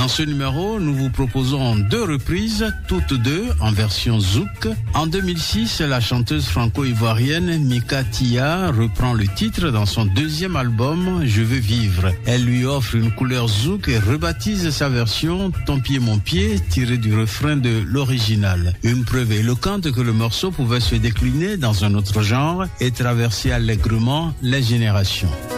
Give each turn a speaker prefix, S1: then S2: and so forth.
S1: Dans ce numéro, nous vous proposons 2 reprises, toutes 2 en version zouk. En 2006, la chanteuse franco-ivoirienne Mika Tia reprend le titre dans son 2e album Je veux vivre. Elle lui offre une couleur zouk et rebaptise sa version Ton pied mon pied, tirée du refrain de l'original. Une preuve éloquente que le morceau pouvait se décliner dans un autre genre et traverser allègrement les générations.